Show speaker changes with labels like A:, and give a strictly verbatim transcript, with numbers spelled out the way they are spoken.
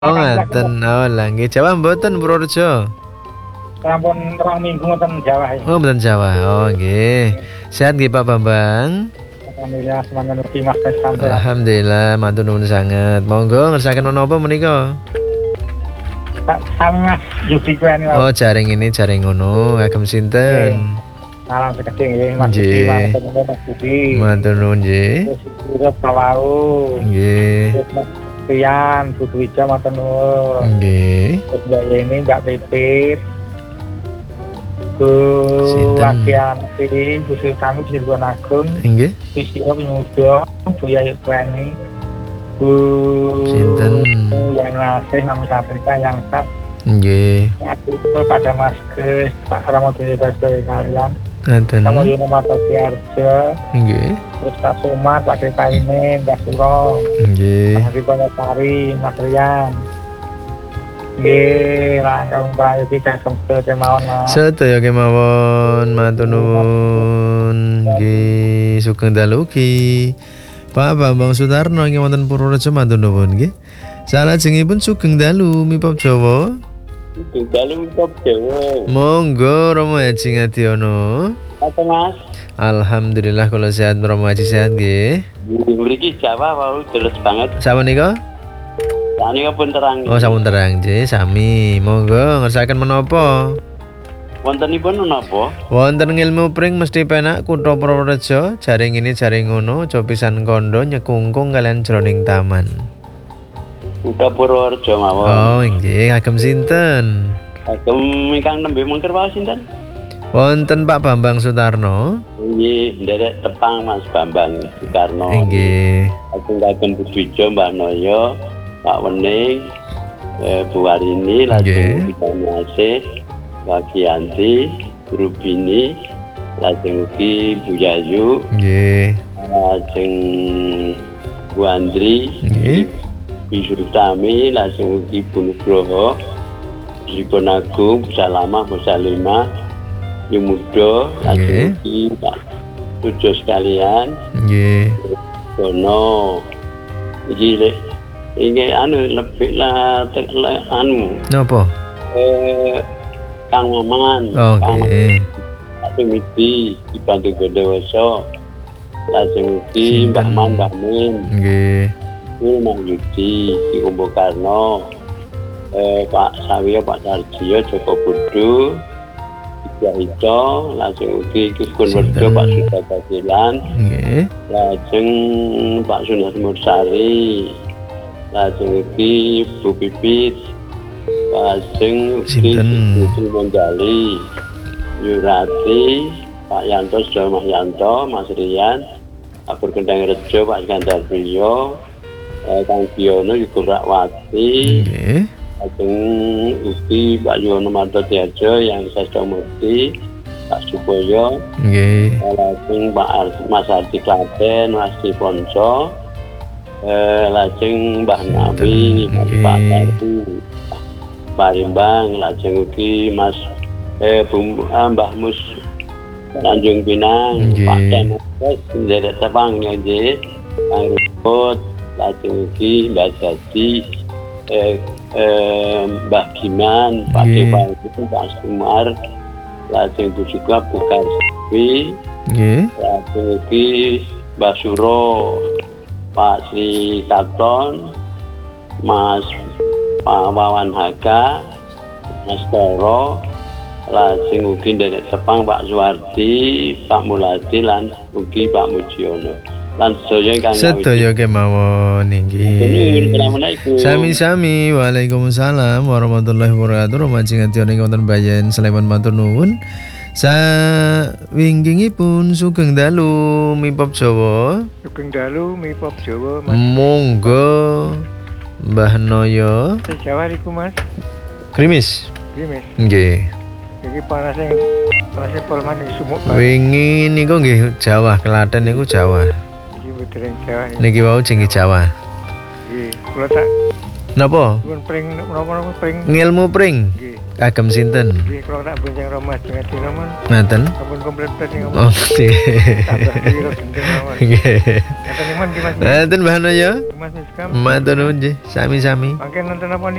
A: Oh ngaten, oh lah nggih Jawa mboten Purworejo.
B: Sampun rong minggu ngoten Jawa ya.
A: Oh mboten Jawa. Oh nggih. Sehat nggih Pak Bambang?
B: Alhamdulillah semanten ugi Mas sampeyan.
A: Alhamdulillah matur nuwun sanget. Monggo ngersakaken menapa menika?
B: Sami Mas Yudi kuwi.
A: Oh jaring ini jaring ngono, kagem sinten?
B: Salam sekecil nggih Mas Yudi, Mas Yudi.
A: Matur nuwun nggih.
B: Urip kawau.
A: Nggih.
B: Pian, Putu Ija matur nuwun.
A: Nggih.
B: Terus Mbak Yeni, Mbak Pipit. Ku Wakian Piri, Bu Sultani Cirebon Agung.
A: Nggih.
B: Visi Muda, Bu Yayu Kwani. Bu
A: Sinten?
B: Yang ngasih nama Sabrika yang sat.
A: Nggih.
B: Aku pada Mas Kris, Pak Ramadhani Basri kalian.
A: Ngaten.
B: Kamu Yono Mata Siarjo.
A: Nggih.
B: Terus Pak Sumar, Pak Kripaine, Mbak Suro.
A: Nggih.
B: Mas Riko Sari, Mas Rian. Nggih, langkung prayo kita sempat kemauan.
A: Sedaya kemawon matur nuwun. Nggih, sugeng dalu ugi. Pak Bambang Sutarno ing wonten Purworejo matur nuwun nggih. Salajengipun sugeng dalu mipop Jawa.
C: Sugeng dalu mipop Jawa.
A: Monggo Romo Haji Ngadiono.
C: Apa Mas?
A: Alhamdulillah kalau sehat Romo Haji sehat nggih.
C: Mriki Jawa wau terus banget.
A: Sampun nika?
C: Sanika pun terang.
A: Oh sampun terang nggih sami. Monggo ngersakaken menapa?
C: Wontenipun menapa?
A: Wonten ngilmu pring mesti penak kutha Purworejo, jaring ini jaring ngono, aja pisan kandha nyekungkung kalian jroning taman.
C: Kutha Purworejo mawon.
A: Oh nggih, kagem sinten?
C: Kagem ingkang nembe mengker wae sinten?
A: Wonten Pak Bambang Sutarno.
C: Nggih, nderek tepang Mas Bambang Sutarno.
A: Nggih.
C: Aku kagem Budwijo Mbak Noyo, Pak Wening, eh, Bu Warini, lajeng Bidang Asih, Pak Kianti, Guru Bini, lajeng ugi Bu Yayu,
A: nggih.
C: lajeng Bu Andri,
A: Nggih.
C: Bu Surtami, lajeng ugi Bu Nugroho, Cirebon Agung, Bu Salamah, Bu Salimah, Yu Mudo, lajeng ugi Pak Tujo sekalian,
A: nggih.
C: Dono, iki ini anu lebih lah anu.
A: Napa?
C: Eh, Kang Maman,
A: Oke.
C: Kang Midi, dibantu Gondowoso, lajeng ugi Mbak Man, Mbak Min,
A: Nggih.
C: Ini Mang Yudi, di Umbo Karno, eh, Pak Sawiyo, Pak Sarjiyo, Joko Budu, Tiga Ico, lajeng ugi Kikun Werdo, Pak Suda Basilan,
A: Nggih.
C: lajeng Pak Sunat Mursari, lajeng ugi Bu Pipit, lajeng ugi Bu Monjali, Yurati, Pak Yanto, Saudara Mas Yanto, Mas Rian, Pak Berkendang Rejo, Pak Iskandar Priyo, eh, Kang Biono, Yugo Rakwati,
A: Nggih.
C: lajeng ugi Pak Yono Marto Tiajo, yang Sesdo Murti, Pak Suboyo,
A: Nggih.
C: lajeng Pak Ar- Mas Ardi Klaten, Mas Diponso, Eh, lajeng Mbah Nabi, Pak Tatu, Pak Rimbang, lajeng ugi Mas eh Bum, ah, Mbah Mus Tanjung Pinang,
A: Nggih.
C: Pak Tenes, nderek tepang nggih, Kang Ruput, lajeng ugi Mbah Jadi, eh, eh, Mbah Giman, Pak
A: Nggih.
C: Dewan, Pak Sumar, lajeng Bu Sugap, Bu Karsiwi,
A: Nggih.
C: lajeng ugi Mbah Suro, Pak Sri Katon, Mas Pak Wawan Haga, Mas Toro, lajeng ugi nderek tepang Pak Suwardi, Pak Muladi, lan ugi Pak Mujiono. Lan sedaya ingkang
A: Sedaya kemawon inggih. Sami-sami. Waalaikumsalam warahmatullahi wabarakatuh. Romaji Ngadiono ing wonten Bayan Sleman matur nuwun. Sawinggingipun sugeng dalu mipop Jawa.
B: Sugeng dalu mipop Jawa Mas.
A: Monggo Mbah Noyo.
B: Jawa niku Mas.
A: Krimis.
B: Krimis.
A: Nggih.
B: Iki panase panase polman iki sumuk banget.
A: Wingi niku nggih Jawa, Klaten niku Jawa.
B: Iki putreng Jawa.
A: Niki wau jenenge Jawa.
B: Nggih, kula tak
A: Napa?
B: pun pring napa-napa pring.
A: Ngilmu pring.
B: Nggih.
A: Kagem sinten?
B: Nggih, kula tak bonceng Roma dengan Dinaman.
A: Ngaten.
B: Ampun komplit tadi ngomong.
A: Oh, nggih.
B: Tambah kira gendeng mawon.
A: Nggih.
B: Ngeten nyuwun nggih Mas.
A: Enten Mbah Noyo.
B: Mas Iskam.
A: Matur nuwun nggih, sami-sami.
B: Mangke nonton apa